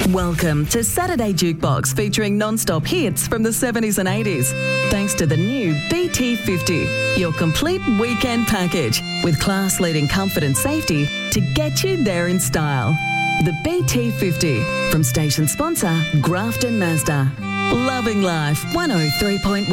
Welcome to Saturday Jukebox, featuring non-stop hits from the 70s and 80s. Thanks to the new BT50, your complete weekend package with class-leading comfort and safety to get you there in style. The BT50 from station sponsor Grafton Mazda. Loving life 103.1.